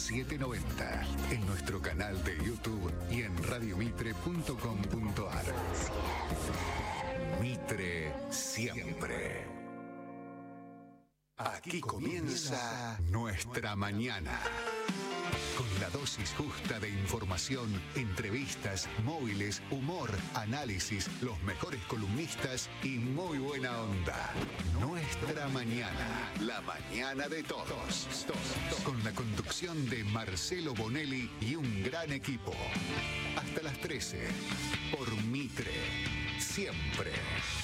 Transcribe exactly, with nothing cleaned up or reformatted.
setecientos noventa. En nuestro canal de YouTube y en radiomitre punto com punto ar. Mitre siempre. Aquí comienza nuestra mañana. Con la dosis justa de información, entrevistas, móviles, humor, análisis, los mejores columnistas y muy buena onda. Nuestra mañana, la mañana de todos. Con la conducción de Marcelo Bonelli y un gran equipo. Hasta las trece, por Mitre, siempre.